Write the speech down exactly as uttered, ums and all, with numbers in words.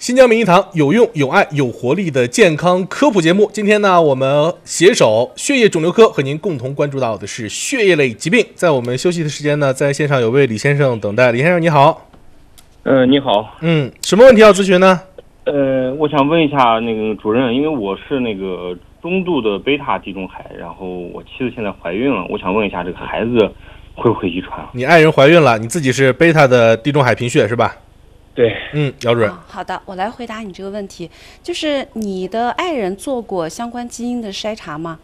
新疆名医堂有用、有爱、有活力的健康科普节目。今天呢，我们携手血液肿瘤科和您共同关注到的是血液类疾病。在我们休息的时间呢，在线上有位李先生等待。李先生你好。 呃，你好。 嗯，什么问题要咨询呢？ 呃，我想问一下那个主任，因为我是那个中度的贝塔地中海，然后我妻子现在怀孕了，我想问一下这个孩子会不会遗传？ 你爱人怀孕了，你自己是贝塔的地中海贫血是吧？ 对。 嗯，姚主任、 哦。好的，我来回答你这个问题，就是你的爱人做过相关基因的筛查吗？